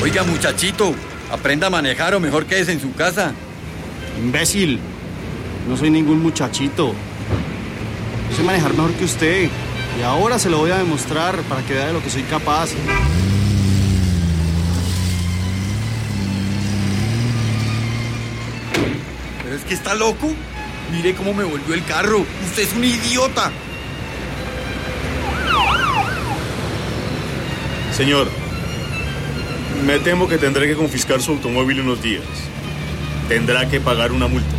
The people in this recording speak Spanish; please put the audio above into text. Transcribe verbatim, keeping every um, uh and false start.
Oiga, muchachito, aprenda a manejar o mejor quédese en su casa. Imbécil, no soy ningún muchachito. Yo sé manejar mejor que usted. Y ahora se lo voy a demostrar para que vea de lo que soy capaz. ¿Pero es que está loco? Mire cómo me volvió el carro. Usted es un idiota. Señor, me temo que tendré que confiscar su automóvil unos días. Tendrá que pagar una multa.